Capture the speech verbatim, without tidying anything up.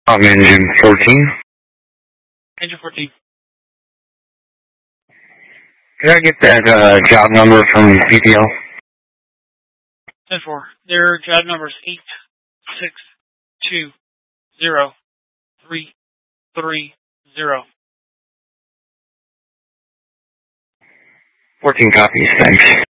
I'm engine fourteen. Engine fourteen. Can I get that uh, job number from P T O? ten four. Their job number is eight six two zero three three zero. fourteen copies, thanks.